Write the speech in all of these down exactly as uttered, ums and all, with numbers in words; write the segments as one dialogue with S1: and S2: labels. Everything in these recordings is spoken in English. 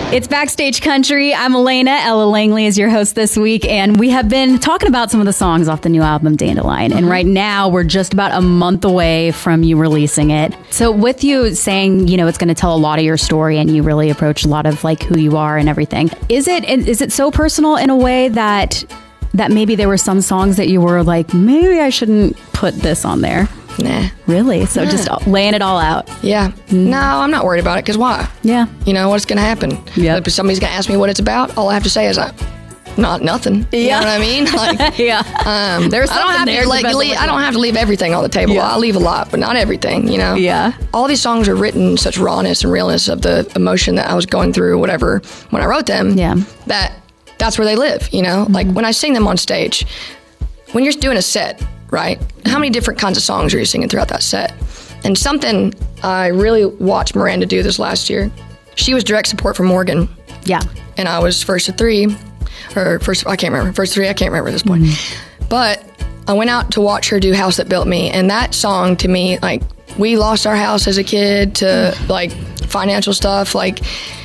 S1: It's Backstage Country. I'm Elena. Ella Langley is your host this week, and we have been talking about some of the songs off the new album, Dandelion. Mm-hmm. And right now, we're just about a month away from you releasing it. So with you saying, you know, it's going to tell a lot of your story, and you really approach a lot of like who you are and everything. Is it is it so personal in a way that that maybe there were some songs that you were like, maybe I shouldn't put this on there?
S2: Nah.
S1: Really? So yeah. Just laying it all out.
S2: Yeah. Mm. No, I'm not worried about it, because why?
S1: Yeah.
S2: You know, what's going to happen?
S1: Yeah.
S2: If somebody's going to ask me what it's about, all I have to say is, I, not nothing. You
S1: yeah.
S2: know what I mean? Like,
S1: yeah.
S2: Um,
S1: There's
S2: I don't have
S1: there
S2: to like, leave, I don't have to leave everything on the table.
S1: Yeah.
S2: I leave a lot, but not everything, you know?
S1: Yeah.
S2: All these songs are written in such rawness and realness of the emotion that I was going through or whatever when I wrote them.
S1: Yeah.
S2: That that's where they live, you know? Mm-hmm. Like when I sing them on stage, when you're doing a set, right? How many different kinds of songs are you singing throughout that set? And something I really watched Miranda do this last year, she was direct support for Morgan.
S1: Yeah.
S2: And I was first to three, or first, I can't remember, first three, I can't remember at this point. Mm-hmm. But I went out to watch her do House That Built Me. And that song to me, like, we lost our house as a kid to mm. like financial stuff. Like,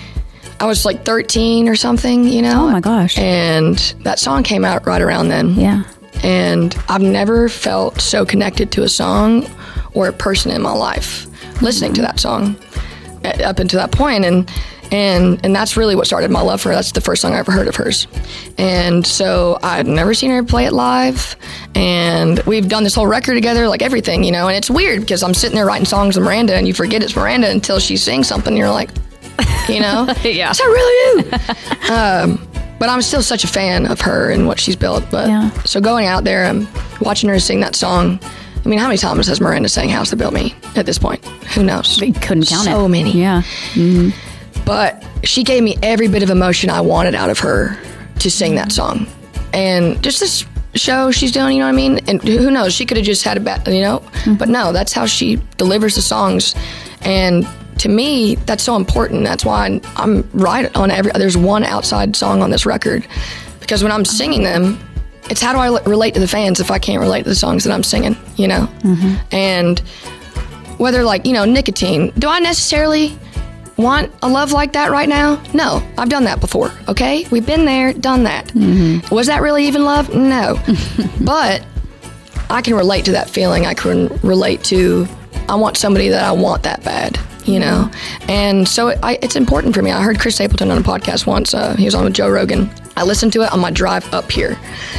S2: I was like thirteen or something, you know?
S1: Oh my gosh.
S2: And that song came out right around then.
S1: Yeah.
S2: And I've never felt so connected to a song or a person in my life listening to that song up until that point. And and and that's really what started my love for her. That's the first song I ever heard of hers. And so I'd never seen her play it live. And we've done this whole record together, like everything, you know. And it's weird because I'm sitting there writing songs with Miranda, and you forget it's Miranda until she sings something. And you're like, you know,
S1: yeah,
S2: that's really you. um, But I'm still such a fan of her and what she's built. But
S1: yeah.
S2: So going out there and watching her sing that song, I mean, how many times has Miranda sang House That Built Me at this point? Who knows?
S1: We couldn't count
S2: so
S1: it.
S2: So many.
S1: Yeah. Mm-hmm.
S2: But she gave me every bit of emotion I wanted out of her to sing that song. And just this show she's doing, you know what I mean? And who knows? She could have just had a bad, you know? Mm-hmm. But no, that's how she delivers the songs. And to me, that's so important. That's why I'm right on every, there's one outside song on this record. Because when I'm singing them, it's how do I relate to the fans if I can't relate to the songs that I'm singing, you know? Mm-hmm. And whether like, you know, Nicotine, do I necessarily want a love like that right now? No, I've done that before, okay? We've been there, done that. Mm-hmm. Was that really even love? No. But I can relate to that feeling. I can relate to, I want somebody that I want that bad. You know, and so it, I, it's important for me. I heard Chris Stapleton on a podcast once. Uh, he was on with Joe Rogan. I listened to it on my drive up here.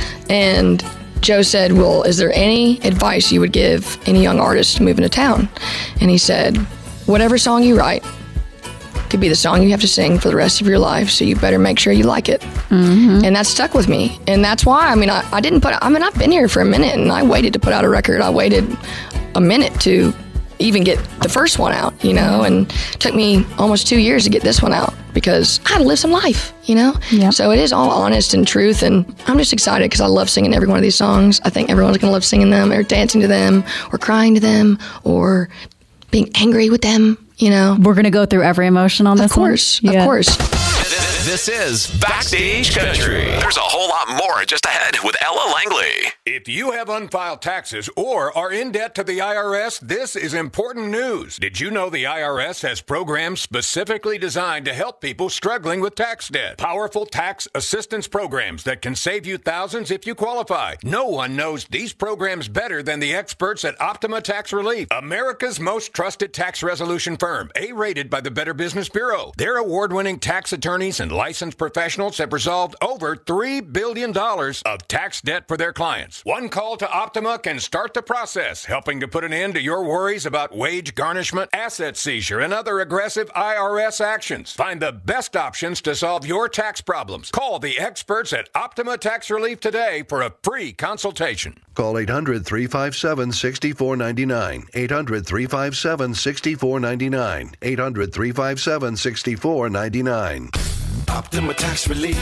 S2: And Joe said, well, is there any advice you would give any young artist moving to town? And he said, whatever song you write could be the song you have to sing for the rest of your life. So you better make sure you like it. Mm-hmm. And that stuck with me. And that's why, I mean, I, I didn't put, I mean, I've been here for a minute and I waited to put out a record. I waited a minute to even get the first one out, you know, and it took me almost two years to get this one out because I had to live some life, you know?
S1: Yep.
S2: So it is all honest and truth, and I'm just excited because I love singing every one of these songs. I think everyone's going to love singing them or dancing to them or crying to them or being angry with them, you know?
S1: We're going to go through every emotion on this
S2: one? Of course,
S1: one?
S2: of
S1: yeah.
S2: course.
S3: This is Backstage Country. There's a whole lot more just ahead with Ella Langley.
S4: If you have unfiled taxes or are in debt to the I R S, this is important news. Did you know the I R S has programs specifically designed to help people struggling with tax debt? Powerful tax assistance programs that can save you thousands if you qualify. No one knows these programs better than the experts at Optima Tax Relief, America's most trusted tax resolution firm, A-rated by the Better Business Bureau. Their award-winning tax attorneys and licensed professionals have resolved over three billion dollars of tax debt for their clients. One call to Optima can start the process, helping to put an end to your worries about wage garnishment, asset seizure, and other aggressive I R S actions. Find the best options to solve your tax problems. Call the experts at Optima Tax Relief today for a free consultation.
S5: Call eight hundred, three five seven, six four nine nine. eight hundred, three five seven, six four nine nine. eight hundred, three five seven, six four nine nine.
S3: Optima Tax Relief.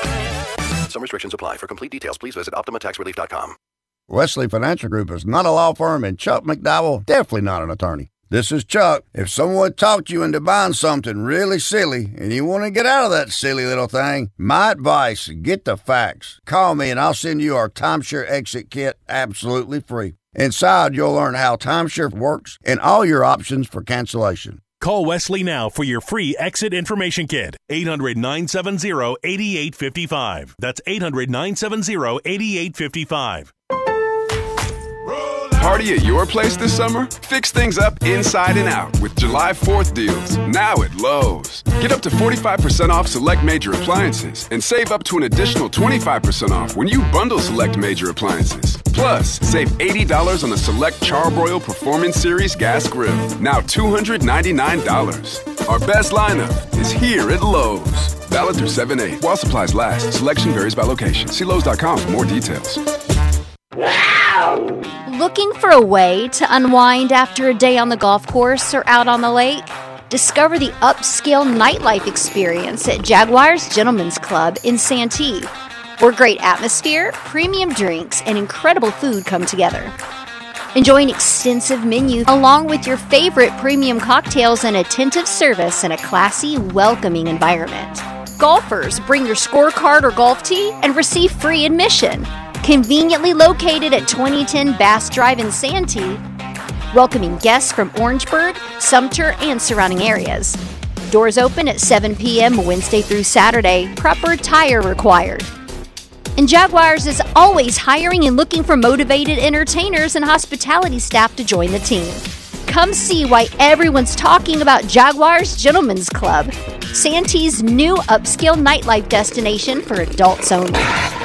S5: Some restrictions apply. For complete details, please visit optima tax relief dot com.
S6: Wesley Financial Group is not a law firm, and Chuck McDowell definitely not an attorney. This is Chuck. If someone talked you into buying something really silly and you want to get out of that silly little thing, my advice, get the facts. Call me and I'll send you our timeshare exit kit absolutely free. Inside, you'll learn how timeshare works and all your options for cancellation.
S7: Call Wesley now for your free exit information kit. eight hundred, nine seven zero, eight eight five five. That's eight hundred, nine seven zero, eight eight five five.
S8: Party at your place this summer? Fix things up inside and out with July fourth deals, now at Lowe's. Get up to forty-five percent off select major appliances and save up to an additional twenty-five percent off when you bundle select major appliances. Plus, save eighty dollars on the select Charbroil Performance Series gas grill, now two hundred ninety-nine dollars. Our best lineup is here at Lowe's. Valid through seven eight. While supplies last, selection varies by location. See Lowe's dot com for more details.
S9: Looking for a way to unwind after a day on the golf course or out on the lake? Discover the upscale nightlife experience at Jaguars Gentlemen's Club in Santee, where great atmosphere, premium drinks, and incredible food come together. Enjoy an extensive menu along with your favorite premium cocktails and attentive service in a classy, welcoming environment. Golfers, bring your scorecard or golf tee and receive free admission. Conveniently located at twenty ten Bass Drive in Santee, welcoming guests from Orangeburg, Sumter, and surrounding areas. Doors open at seven p.m. Wednesday through Saturday. Proper attire required. And Jaguars is always hiring and looking for motivated entertainers and hospitality staff to join the team. Come see why everyone's talking about Jaguars Gentlemen's Club, Santee's new upscale nightlife destination for adults only.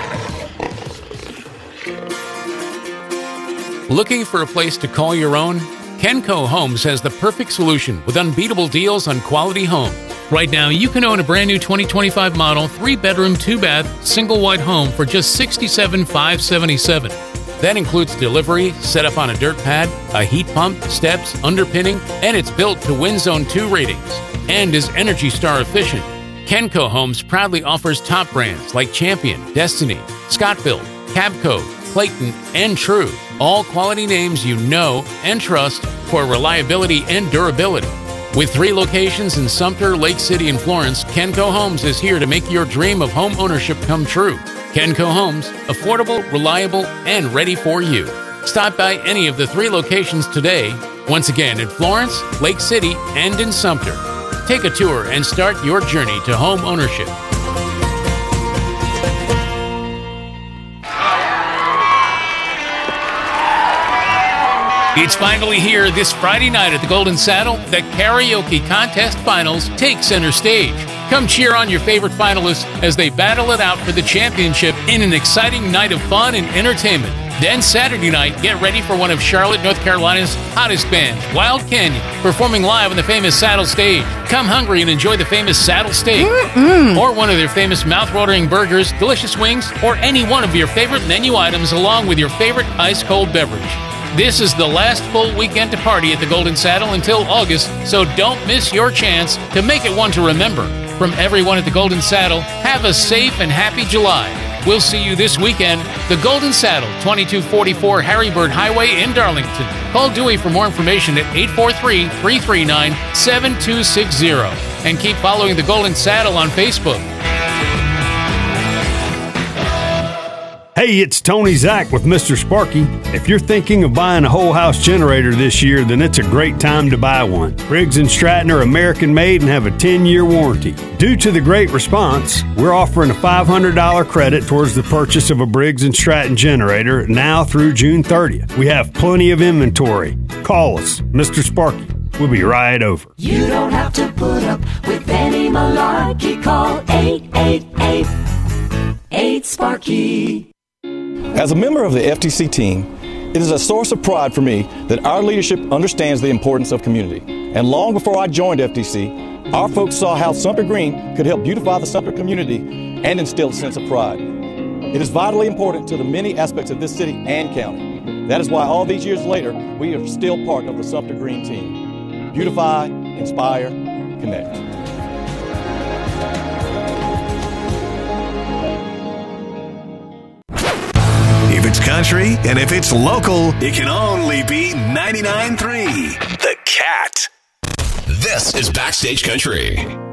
S10: Looking for a place to call your own? Kenco Homes has the perfect solution with unbeatable deals on quality home. Right now, you can own a brand new twenty twenty-five model, three-bedroom, two-bath, single-wide home for just sixty-seven thousand five hundred seventy-seven dollars. That includes delivery, set up on a dirt pad, a heat pump, steps, underpinning, and it's built to Wind Zone two ratings and is Energy Star efficient. Kenco Homes proudly offers top brands like Champion, Destiny, Scott-Built, Cabco, Clayton, and True. All quality names you know and trust for reliability and durability. With three locations in Sumter, Lake City, and Florence, Kenco Homes is here to make your dream of home ownership come true. Kenco Homes, affordable, reliable, and ready for you. Stop by any of the three locations today. Once again, in Florence, Lake City, and in Sumter. Take a tour and start your journey to home ownership. It's finally here this Friday night at the Golden Saddle. The Karaoke Contest Finals take center stage. Come cheer on your favorite finalists as they battle it out for the championship in an exciting night of fun and entertainment. Then Saturday night, get ready for one of Charlotte, North Carolina's hottest bands, Wild Canyon, performing live on the famous Saddle Stage. Come hungry and enjoy the famous Saddle Steak, Mm-mm. or one of their famous mouth-watering burgers, delicious wings, or any one of your favorite menu items along with your favorite ice-cold beverage. This is the last full weekend to party at the Golden Saddle until August, so don't miss your chance to make it one to remember. From everyone at the Golden Saddle, have a safe and happy July. We'll see you this weekend, the Golden Saddle, twenty-two forty-four Harry Bird Highway in Darlington. Call Dewey for more information at eight four three, three three nine, seven two six zero and keep following the Golden Saddle on Facebook.
S11: Hey, it's Tony Zach with Mister Sparky. If you're thinking of buying a whole house generator this year, then it's a great time to buy one. Briggs and Stratton are American made and have a ten-year warranty. Due to the great response, we're offering a five hundred dollars credit towards the purchase of a Briggs and Stratton generator now through June thirtieth. We have plenty of inventory. Call us, Mister Sparky. We'll be right over.
S12: You don't have to put up with any malarkey. Call eight eight eight, eight Sparky.
S13: As a member of the F T C team, it is a source of pride for me that our leadership understands the importance of community. And long before I joined F T C, our folks saw how Sumter Green could help beautify the Sumter community and instill a sense of pride. It is vitally important to the many aspects of this city and county. That is why all these years later, we are still part of the Sumter Green team. Beautify, inspire, connect.
S3: If it's country and if it's local, it can only be ninety-nine point three The Cat. This is Backstage Country.